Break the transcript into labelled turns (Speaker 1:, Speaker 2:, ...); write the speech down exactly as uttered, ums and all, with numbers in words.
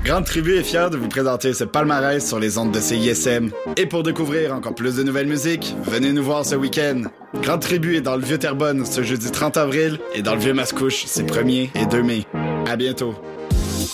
Speaker 1: Grande Tribu est fier de vous présenter ce palmarès sur les ondes de C I S M. Et pour découvrir encore plus de nouvelles musiques, venez nous voir ce week-end. Grande Tribu est dans le Vieux Terrebonne ce jeudi trente avril et dans le Vieux Mascouche ces premier et deux mai. À bientôt.